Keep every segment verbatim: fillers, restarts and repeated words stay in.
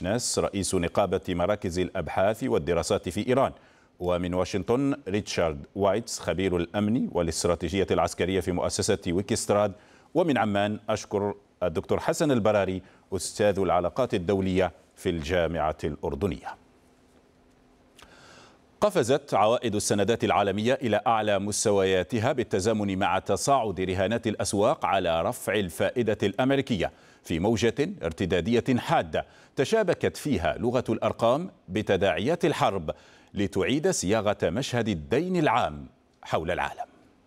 بشناس رئيس نقابة مراكز الأبحاث والدراسات في إيران. ومن واشنطن ريتشارد وايتس خبير الأمن والاستراتيجية العسكرية في مؤسسة ويكستراد. ومن عمان أشكر الدكتور حسن البراري أستاذ العلاقات الدولية في الجامعة الأردنية. قفزت عوائد السندات العالمية إلى أعلى مستوياتها بالتزامن مع تصاعد رهانات الأسواق على رفع الفائدة الأمريكية في موجة ارتدادية حادة تشابكت فيها لغة الأرقام بتداعيات الحرب لتعيد صياغة مشهد الدين العام حول العالم.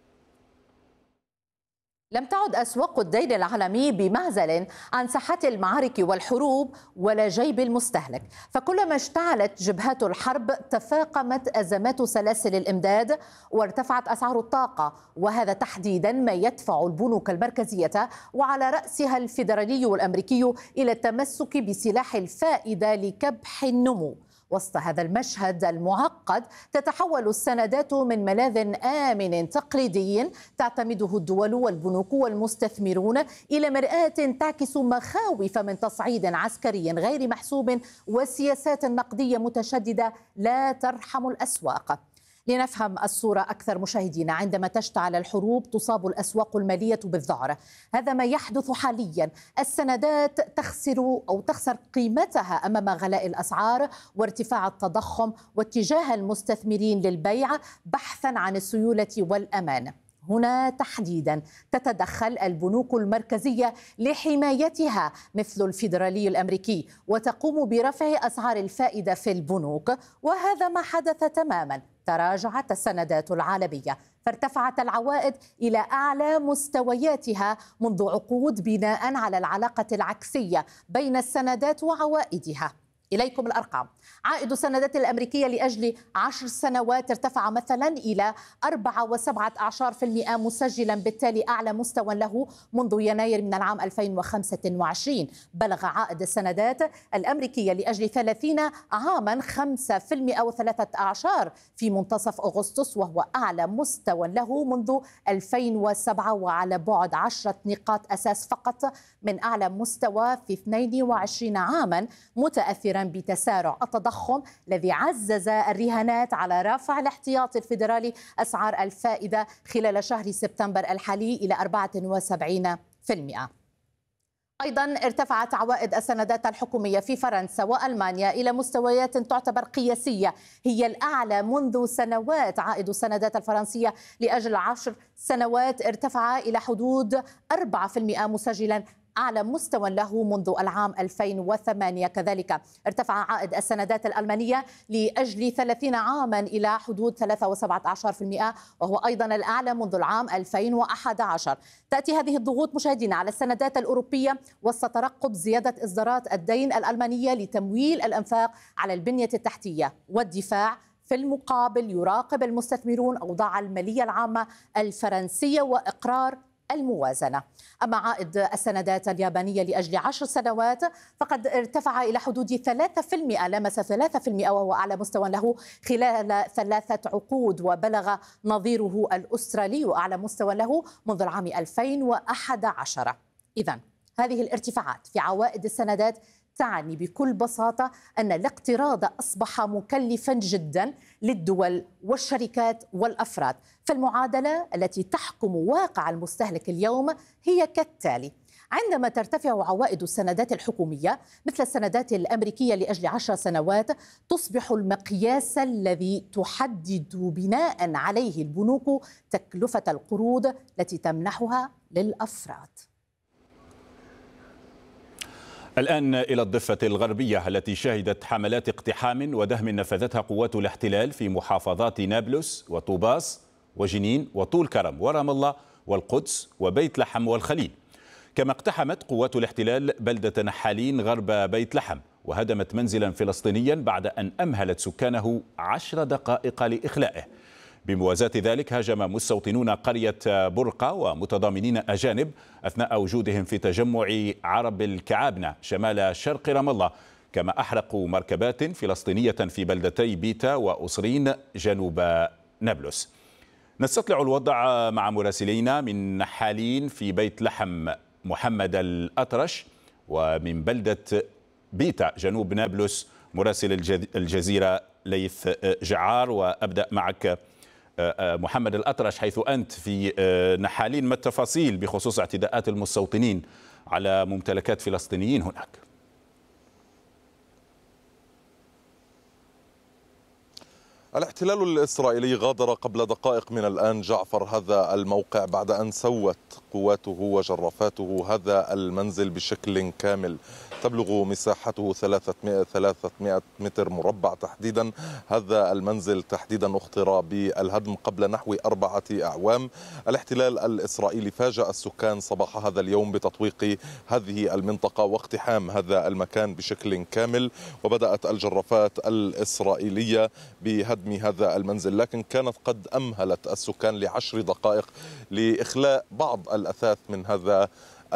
لم تعد أسواق الدين العالمي بمعزل عن ساحات المعارك والحروب ولا جيب المستهلك، فكلما اشتعلت جبهات الحرب تفاقمت أزمات سلاسل الإمداد وارتفعت أسعار الطاقة، وهذا تحديدا ما يدفع البنوك المركزية وعلى رأسها الفيدرالي الأمريكي إلى التمسك بسلاح الفائدة لكبح النمو. وسط هذا المشهد المعقد تتحول السندات من ملاذ آمن تقليدي تعتمده الدول والبنوك والمستثمرون إلى مرآة تعكس مخاوف من تصعيد عسكري غير محسوب وسياسات نقدية متشددة لا ترحم الأسواق. لنفهم الصورة أكثر مشاهدينا، عندما تشتعل الحروب تصاب الأسواق المالية بالذعر. هذا ما يحدث حاليا، السندات تخسر أو تخسر قيمتها أمام غلاء الأسعار وارتفاع التضخم واتجاه المستثمرين للبيع بحثا عن السيولة والأمان. هنا تحديدا تتدخل البنوك المركزية لحمايتها مثل الفيدرالي الأمريكي وتقوم برفع أسعار الفائدة في البنوك، وهذا ما حدث تماما. تراجعت السندات العالمية فارتفعت العوائد إلى أعلى مستوياتها منذ عقود بناء على العلاقة العكسية بين السندات وعوائدها. إليكم الأرقام. عائد السندات الأمريكية لأجل عشر سنوات ارتفع مثلا إلى أربعة وسبعة عشر بالمئة مسجلا بالتالي أعلى مستوى له منذ يناير من العام ألفين وخمسة وعشرين. بلغ عائد السندات الأمريكية لأجل ثلاثين عاما خمسة بالمئة وثلاثة عشر في منتصف أغسطس، وهو أعلى مستوى له منذ ألفين وسبعة وعلى بعد عشرة نقاط أساس فقط من أعلى مستوى في اثنين وعشرين عاما، متأثرا بتسارع التضخم الذي عزز الرهانات على رفع الاحتياطي الفيدرالي أسعار الفائدة خلال شهر سبتمبر الحالي إلى أربعة وسبعين بالمئة. أيضا ارتفعت عوائد السندات الحكومية في فرنسا وألمانيا إلى مستويات تعتبر قياسية هي الأعلى منذ سنوات. عائد السندات الفرنسية لأجل عشر سنوات ارتفع إلى حدود أربعة بالمئة مسجلا أعلى مستوى له منذ العام ألفين وثمانية. كذلك ارتفع عائد السندات الألمانية لأجل ثلاثين عاما إلى حدود ثلاثة وسبعة عشر بالمئة، وهو أيضا الأعلى منذ العام ألفين وأحد عشر. تأتي هذه الضغوط مشاهدينا على السندات الأوروبية وسط ترقب زيادة إصدارات الدين الألمانية لتمويل الأنفاق على البنية التحتية والدفاع. في المقابل يراقب المستثمرون أوضاع المالية العامة الفرنسية وإقرار الموازنة. أما عائد السندات اليابانية لأجل عشر سنوات فقد ارتفع إلى حدود ثلاثة بالمئة، لمس ثلاثة بالمئة وهو أعلى مستوى له خلال ثلاثة عقود، وبلغ نظيره الأسترالي أعلى مستوى له منذ العام ألفين وأحد عشر. إذن هذه الارتفاعات في عوائد السندات تعني بكل بساطة أن الاقتراض أصبح مكلفا جدا للدول والشركات والأفراد. فالمعادلة التي تحكم واقع المستهلك اليوم هي كالتالي: عندما ترتفع عوائد السندات الحكومية مثل السندات الأمريكية لأجل عشر سنوات تصبح المقياس الذي تحدد بناء عليه البنوك تكلفة القروض التي تمنحها للأفراد. الآن إلى الضفة الغربية التي شهدت حملات اقتحام ودهم نفذتها قوات الاحتلال في محافظات نابلس وطوباس وجنين وطول كرم ورام الله والقدس وبيت لحم والخليل. كما اقتحمت قوات الاحتلال بلدة نحالين غرب بيت لحم وهدمت منزلا فلسطينيا بعد أن أمهلت سكانه عشر دقائق لإخلائه. بموازاة ذلك هاجم مستوطنون قرية برقة ومتضامنين أجانب أثناء وجودهم في تجمع عرب الكعابنة شمال شرق رام الله، كما أحرقوا مركبات فلسطينية في بلدتي بيتا وأسرين جنوب نابلس. نستطلع الوضع مع مراسلينا من نحالين في بيت لحم محمد الأطرش ومن بلدة بيتا جنوب نابلس مراسل الجزيرة ليث جعار. وأبدأ معك محمد الأطرش، حيث أنت في نحالين، ما التفاصيل بخصوص اعتداءات المستوطنين على ممتلكات فلسطينيين هناك؟ الاحتلال الإسرائيلي غادر قبل دقائق من الآن جعفر هذا الموقع بعد أن سوت قواته وجرافاته هذا المنزل بشكل كامل. تبلغ مساحته ثلاثمائة متر مربع تحديدا. هذا المنزل تحديدا اختر بالهدم قبل نحو أربعة أعوام. الاحتلال الإسرائيلي فاجأ السكان صباح هذا اليوم بتطويق هذه المنطقة واقتحام هذا المكان بشكل كامل، وبدأت الجرافات الإسرائيلية بهدم هذا المنزل، لكن كانت قد أمهلت السكان لعشر دقائق لإخلاء بعض الأثاث من هذا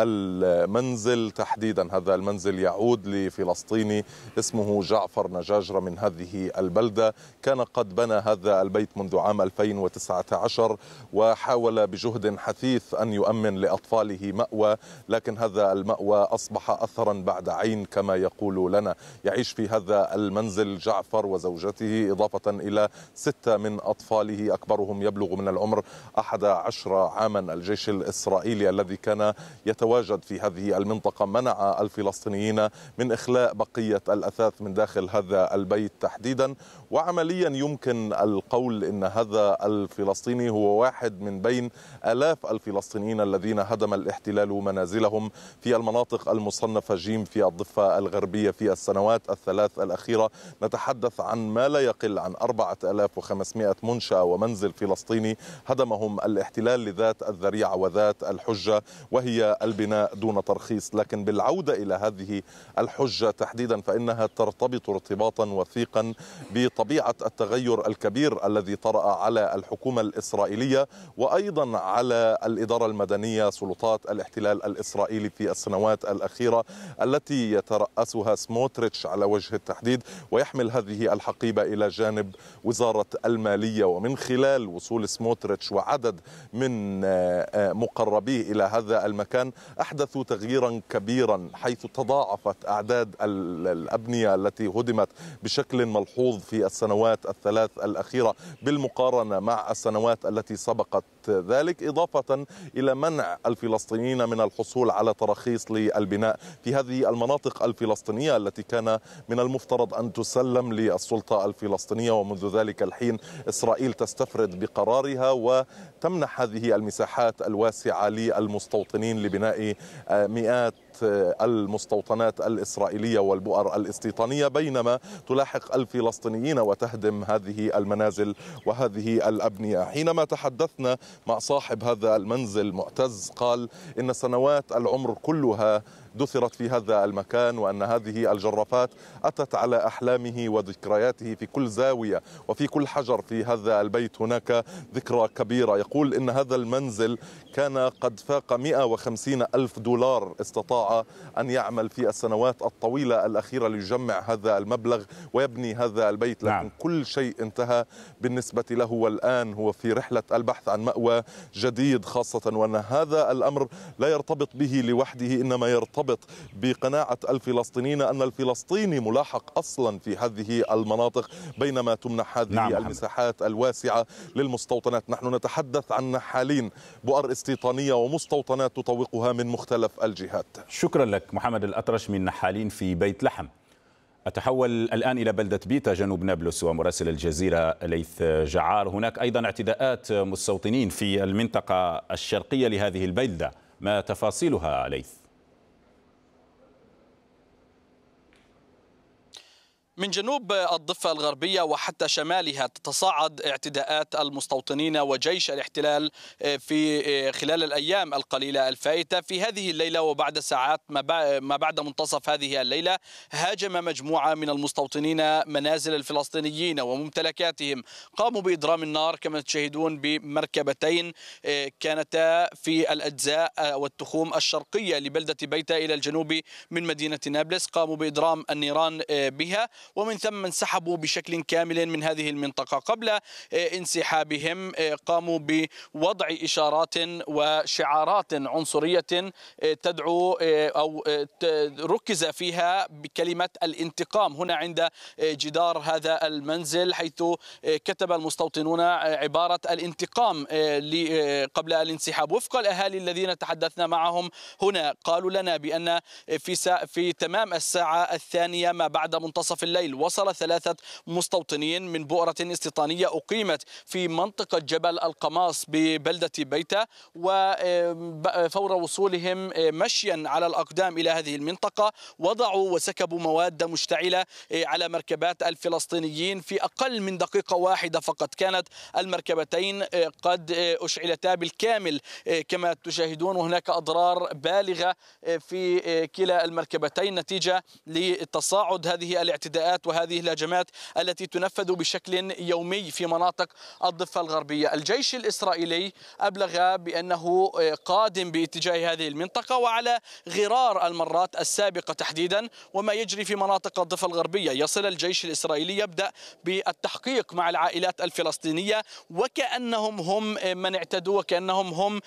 المنزل تحديدا. هذا المنزل يعود لفلسطيني اسمه جعفر نجاجرة من هذه البلدة. كان قد بنى هذا البيت منذ عام ألفين وتسعة عشر وحاول بجهد حثيث أن يؤمن لأطفاله مأوى، لكن هذا المأوى أصبح أثرا بعد عين كما يقول لنا. يعيش في هذا المنزل جعفر وزوجته إضافة إلى ستة من أطفاله أكبرهم يبلغ من العمر أحد عشر عاما. الجيش الإسرائيلي الذي كان يتواجد في هذه المنطقة منع الفلسطينيين من إخلاء بقية الأثاث من داخل هذا البيت تحديدا. وعمليا يمكن القول إن هذا الفلسطيني هو واحد من بين آلاف الفلسطينيين الذين هدم الاحتلال منازلهم في المناطق المصنفة جيم في الضفة الغربية في السنوات الثلاث الأخيرة. نتحدث عن ما لا يقل عن أربعة آلاف وخمسمائة منشأة ومنزل فلسطيني هدمهم الاحتلال لذات الذريعة وذات الحجة، وهي البناء دون ترخيص. لكن بالعودة إلى هذه الحجة تحديدا فإنها ترتبط ارتباطا وثيقا بطبيعة التغير الكبير الذي طرأ على الحكومة الإسرائيلية وأيضا على الإدارة المدنية سلطات الاحتلال الإسرائيلي في السنوات الأخيرة التي يترأسها سموتريتش على وجه التحديد، ويحمل هذه الحقيبة إلى جانب وزارة المالية. ومن خلال وصول سموتريتش وعدد من مقربيه إلى هذا المكان أحدثوا تغييرا كبيرا، حيث تضاعفت أعداد الأبنية التي هدمت بشكل ملحوظ في السنوات الثلاث الأخيرة بالمقارنة مع السنوات التي سبقت ذلك، إضافة إلى منع الفلسطينيين من الحصول على تراخيص للبناء في هذه المناطق الفلسطينية التي كان من المفترض أن تسلم للسلطة الفلسطينية. ومنذ ذلك الحين إسرائيل تستفرد بقرارها وتمنح هذه المساحات الواسعة للمستوطنين لبناء مئات المستوطنات الإسرائيلية والبؤر الاستيطانية، بينما تلاحق الفلسطينيين وتهدم هذه المنازل وهذه الأبنية. حينما تحدثنا مع صاحب هذا المنزل معتز قال إن سنوات العمر كلها دثرت في هذا المكان، وأن هذه الجرافات أتت على أحلامه وذكرياته في كل زاوية وفي كل حجر في هذا البيت هناك ذكرى كبيرة. يقول إن هذا المنزل كان قد فاق مئة وخمسين ألف دولار استطاع أن يعمل في السنوات الطويلة الأخيرة ليجمع هذا المبلغ ويبني هذا البيت، لكن نعم. كل شيء انتهى بالنسبة له، والآن هو في رحلة البحث عن مأوى جديد، خاصة وأن هذا الأمر لا يرتبط به لوحده، إنما يرتبط بقناعة الفلسطينيين أن الفلسطيني ملاحق أصلا في هذه المناطق بينما تمنح هذه نعم المساحات الواسعة للمستوطنات. نحن نتحدث عن نحالين بؤر استيطانية ومستوطنات تطوقها من مختلف الجهات. شكرا لك محمد الأطرش من نحالين في بيت لحم. أتحول الآن إلى بلدة بيتا جنوب نابلس ومراسل الجزيرة ليث جعار. هناك أيضا اعتداءات مستوطنين في المنطقة الشرقية لهذه البلدة، ما تفاصيلها ليث؟ من جنوب الضفة الغربية وحتى شمالها تتصاعد اعتداءات المستوطنين وجيش الاحتلال في خلال الأيام القليلة الفائتة. في هذه الليلة وبعد ساعات ما بعد منتصف هذه الليلة هاجم مجموعة من المستوطنين منازل الفلسطينيين وممتلكاتهم، قاموا بإضرام النار كما تشاهدون بمركبتين كانتا في الأجزاء والتخوم الشرقية لبلدة بيتا إلى الجنوب من مدينة نابلس، قاموا بإضرام النيران بها. ومن ثم انسحبوا بشكل كامل من هذه المنطقة. قبل انسحابهم قاموا بوضع إشارات وشعارات عنصرية تدعو أو ركز فيها بكلمة الانتقام هنا عند جدار هذا المنزل، حيث كتب المستوطنون عبارة الانتقام قبل الانسحاب. وفق الأهالي الذين تحدثنا معهم هنا قالوا لنا بأن في في تمام الساعة الثانية ما بعد منتصف الليل وصل ثلاثة مستوطنين من بؤرة استيطانية أقيمت في منطقة جبل القماص ببلدة بيتة، وفور وصولهم مشيا على الأقدام إلى هذه المنطقة وضعوا وسكبوا مواد مشتعلة على مركبات الفلسطينيين. في أقل من دقيقة واحدة فقط كانت المركبتين قد أشعلتا بالكامل كما تشاهدون، وهناك أضرار بالغة في كلا المركبتين نتيجة لتصاعد هذه الاعتداءات وهذه الهجمات التي تنفذ بشكل يومي في مناطق الضفة الغربية. الجيش الإسرائيلي أبلغ بأنه قادم باتجاه هذه المنطقة وعلى غرار المرات السابقة تحديدا وما يجري في مناطق الضفة الغربية. يصل الجيش الإسرائيلي يبدأ بالتحقيق مع العائلات الفلسطينية وكأنهم هم من اعتدوا وكأنهم هم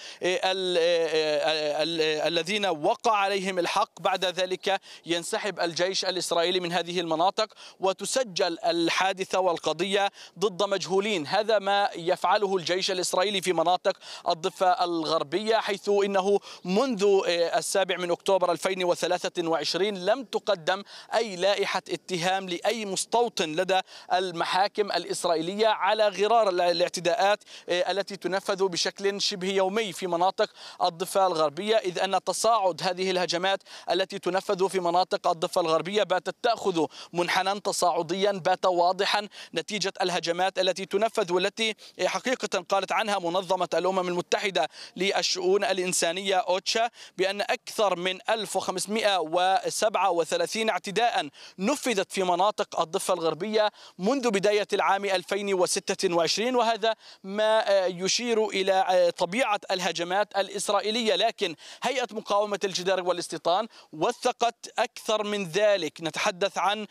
الذين وقع عليهم الحق. بعد ذلك ينسحب الجيش الإسرائيلي من هذه المناطق وتسجل الحادثة والقضية ضد مجهولين. هذا ما يفعله الجيش الإسرائيلي في مناطق الضفة الغربية، حيث إنه منذ السابع من أكتوبر ألفين وثلاثة وعشرين لم تقدم أي لائحة اتهام لأي مستوطن لدى المحاكم الإسرائيلية على غرار الاعتداءات التي تنفذ بشكل شبه يومي في مناطق الضفة الغربية، إذ أن تصاعد هذه الهجمات التي تنفذ في مناطق الضفة الغربية باتت تأخذ منحنى تصاعديا بات واضحا نتيجة الهجمات التي تنفذ والتي حقيقة قالت عنها منظمة الأمم المتحدة للشؤون الإنسانية أوتشا بأن أكثر من ألف وخمسمئة وسبعة وثلاثين اعتداء نفذت في مناطق الضفة الغربية منذ بداية العام ألفين وستة وعشرين، وهذا ما يشير إلى طبيعة الهجمات الإسرائيلية. لكن هيئة مقاومة الجدار والاستيطان وثقت أكثر من ذلك، نتحدث عن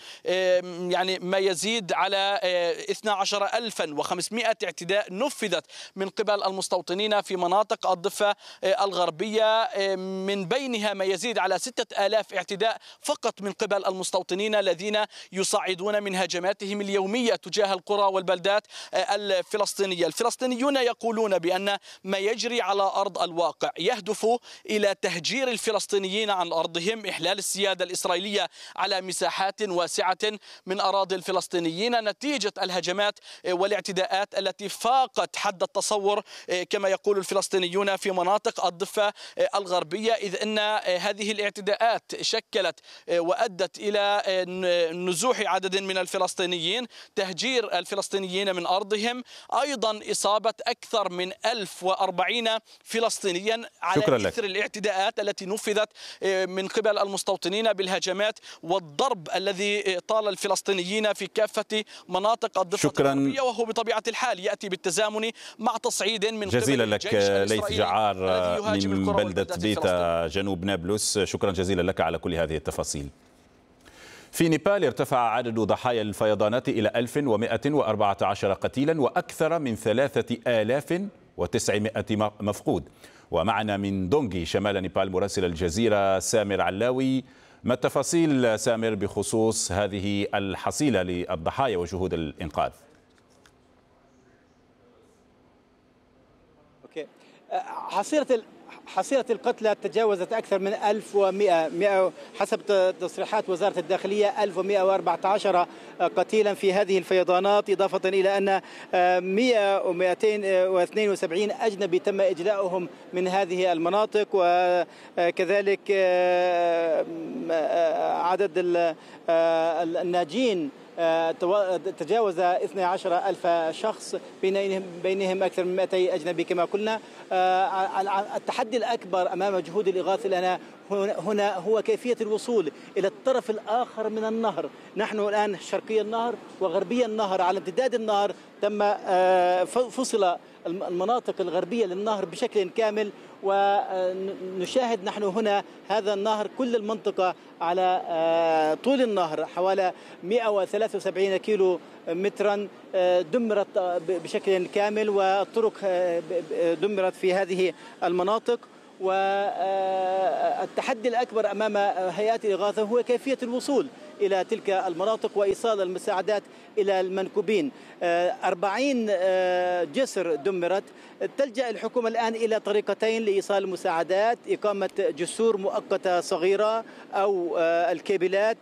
يعني ما يزيد على اثني عشر ألفا وخمسمئة اعتداء نفذت من قبل المستوطنين في مناطق الضفة الغربية، من بينها ما يزيد على ستة آلاف اعتداء فقط من قبل المستوطنين الذين يصعدون من هجماتهم اليومية تجاه القرى والبلدات الفلسطينية. الفلسطينيون يقولون بأن ما يجري على أرض الواقع يهدف إلى تهجير الفلسطينيين عن أرضهم، إحلال السيادة الإسرائيلية على مساحات واسعة من أراضي الفلسطينيين نتيجة الهجمات والاعتداءات التي فاقت حد التصور كما يقول الفلسطينيون في مناطق الضفة الغربية، إذ أن هذه الاعتداءات شكلت وأدت إلى نزوح عدد من الفلسطينيين، تهجير الفلسطينيين من أرضهم، أيضا إصابة أكثر من ألف وأربعين فلسطينيا على إثر الاعتداءات التي نفذت من قبل المستوطنين بالهجمات والضرب الذي طال الفلسطينيين في كافة مناطق الضفة الغربية، وهو بطبيعة الحال يأتي بالتزامن مع تصعيد من جزيلا لك ليث جعار من بلدة بيتا جنوب نابلس. شكرا جزيلا لك على كل هذه التفاصيل. في نيبال ارتفع عدد ضحايا الفيضانات إلى ألف ومئة وأربعة عشر قتيلا وأكثر من ثلاثة آلاف وتسعمئة مفقود. ومعنا من دونغي شمال نيبال مراسل الجزيرة سامر علاوي. ما التفاصيل سامر بخصوص هذه الحصيلة للضحايا وجهود الإنقاذ؟ أوكي. حصيلة حصيلة القتلى تجاوزت أكثر من ألف ومئة حسب تصريحات وزارة الداخلية، ألف ومئة وأربعة عشر قتيلا في هذه الفيضانات، إضافة إلى أن مئة ومئتين واثنين وسبعين أجنبي تم إجلاؤهم من هذه المناطق، وكذلك عدد الناجين تجاوز اثني عشر ألف شخص، بينهم بينهم أكثر من مئتين أجنبي كما قلنا. التحدي الأكبر أمام جهود الإغاثة لنا هنا هو كيفية الوصول إلى الطرف الآخر من النهر. نحن الآن شرقي النهر وغربي النهر، على امتداد النهر تم فصل المناطق الغربية للنهر بشكل كامل، ونشاهد نحن هنا هذا النهر كل المنطقة على طول النهر حوالي مئة وثلاثة وسبعين كيلو مترا دمرت بشكل كامل، والطرق دمرت في هذه المناطق. والتحدي الأكبر أمام هيئات الإغاثة هو كيفية الوصول إلى تلك المناطق وإيصال المساعدات إلى المنكوبين. أربعين جسر دمرت. تلجأ الحكومة الآن إلى طريقتين لإيصال المساعدات: إقامة جسور مؤقتة صغيرة أو الكابلات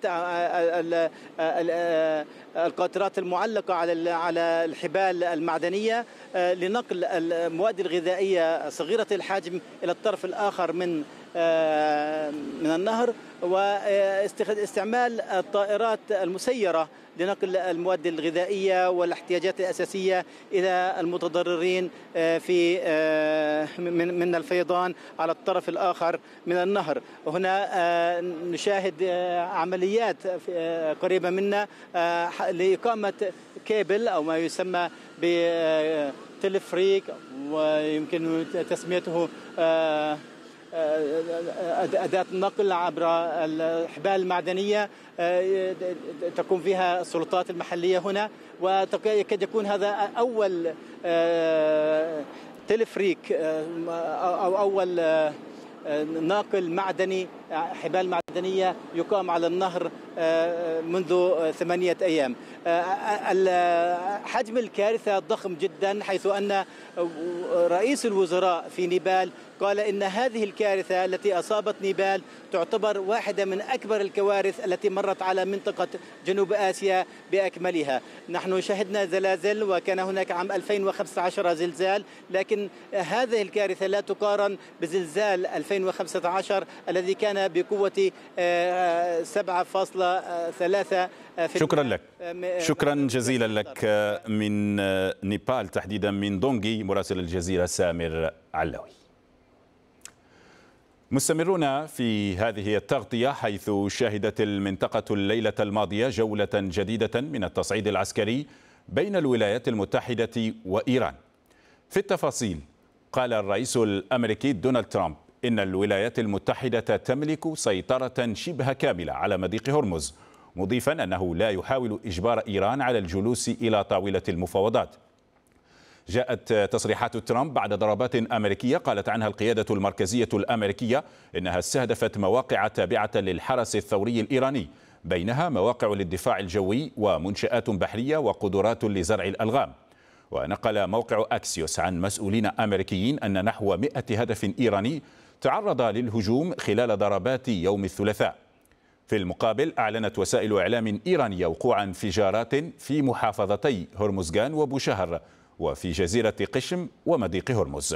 القاطرات المعلقة على على الحبال المعدنية لنقل المواد الغذائية صغيرة الحجم إلى الطرف الآخر من من النهر، واستعمال الطائرات المسيرة لنقل المواد الغذائية والاحتياجات الأساسية إلى المتضررين في من من الفيضان على الطرف الآخر من النهر. هنا نشاهد عمليات قريبة منا لإقامة كابل أو ما يسمى بتلفريك، ويمكن تسميته أداة نقل عبر الحبال المعدنية تقوم فيها السلطات المحلية هنا، ويكاد يكون هذا أول تلفريك أو أول ناقل معدني حبال معدنية يقام على النهر منذ ثمانية أيام. حجم الكارثة ضخم جدا، حيث أن رئيس الوزراء في نيبال قال إن هذه الكارثة التي أصابت نيبال تعتبر واحدة من أكبر الكوارث التي مرت على منطقة جنوب آسيا بأكملها. نحن شهدنا زلازل، وكان هناك عام ألفين وخمسة عشر زلزال، لكن هذه الكارثة لا تقارن بزلزال ألفين وخمسة عشر الذي كان بقوة سبعة فاصلة ثلاثة. شكرا لك، شكرا جزيلا لك من نيبال، تحديدا من دونغي، مراسل الجزيرة سامر علوي. مستمرون في هذه التغطية، حيث شهدت المنطقة الليلة الماضية جولة جديدة من التصعيد العسكري بين الولايات المتحدة وإيران. في التفاصيل، قال الرئيس الأمريكي دونالد ترامب إن الولايات المتحدة تملك سيطرة شبه كاملة على مضيق هرمز، مضيفا أنه لا يحاول إجبار إيران على الجلوس إلى طاولة المفاوضات. جاءت تصريحات ترامب بعد ضربات أمريكية قالت عنها القيادة المركزية الأمريكية إنها استهدفت مواقع تابعة للحرس الثوري الإيراني، بينها مواقع للدفاع الجوي ومنشآت بحرية وقدرات لزرع الألغام. ونقل موقع أكسيوس عن مسؤولين أمريكيين أن نحو مئة هدف إيراني تعرض للهجوم خلال ضربات يوم الثلاثاء. في المقابل، أعلنت وسائل إعلام إيرانية وقوع انفجارات في محافظتي هرمزغان وبوشهر وفي جزيرة قشم ومضيق هرمز.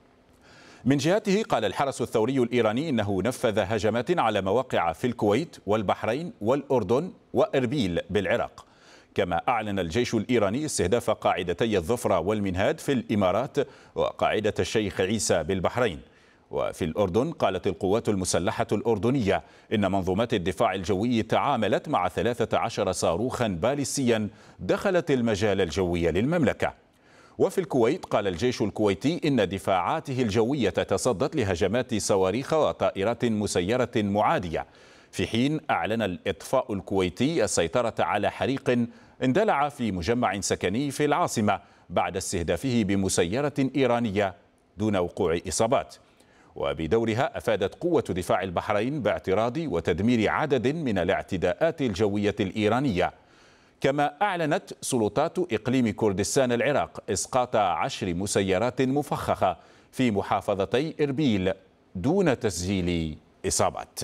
من جهته، قال الحرس الثوري الإيراني إنه نفذ هجمات على مواقع في الكويت والبحرين والأردن وإربيل بالعراق. كما أعلن الجيش الإيراني استهداف قاعدتي الظفرة والمنهاد في الإمارات وقاعدة الشيخ عيسى بالبحرين. وفي الأردن، قالت القوات المسلحة الأردنية إن منظومات الدفاع الجوي تعاملت مع ثلاثة عشر صاروخا باليستيا دخلت المجال الجوي للمملكة. وفي الكويت، قال الجيش الكويتي إن دفاعاته الجوية تصدت لهجمات صواريخ وطائرات مسيرة معادية، في حين أعلن الإطفاء الكويتي السيطرة على حريق اندلع في مجمع سكني في العاصمة بعد استهدافه بمسيرة إيرانية دون وقوع إصابات. وبدورها، أفادت قوة دفاع البحرين باعتراض وتدمير عدد من الاعتداءات الجوية الإيرانية. كما أعلنت سلطات إقليم كردستان العراق إسقاط عشر مسيرات مفخخة في محافظتي إربيل دون تسجيل إصابات.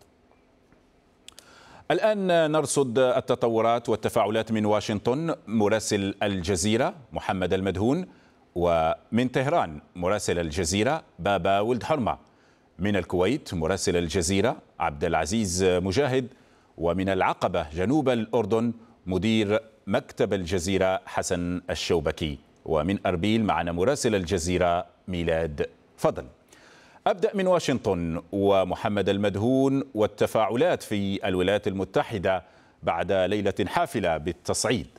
الآن نرصد التطورات والتفاعلات من واشنطن، مراسل الجزيرة محمد المدهون، ومن طهران مراسل الجزيرة بابا ولد حرمة، من الكويت مراسل الجزيرة عبد العزيز مجاهد، ومن العقبة جنوب الأردن مدير مكتب الجزيرة حسن الشوبكي، ومن أربيل معنا مراسل الجزيرة ميلاد فضل. أبدأ من واشنطن ومحمد المدهون والتفاعلات في الولايات المتحدة بعد ليلة حافلة بالتصعيد.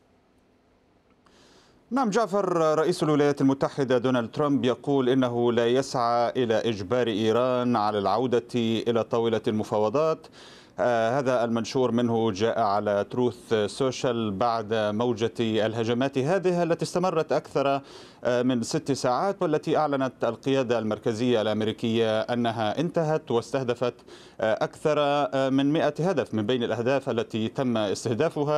نعم جعفر، رئيس الولايات المتحدة دونالد ترامب يقول إنه لا يسعى إلى إجبار إيران على العودة إلى طاولة المفاوضات. آه هذا المنشور منه جاء على تروث سوشيال بعد موجة الهجمات هذه التي استمرت أكثر آه من ست ساعات، والتي أعلنت القيادة المركزية الأمريكية أنها انتهت واستهدفت آه أكثر آه من مئة هدف من بين الأهداف التي تم استهدافها.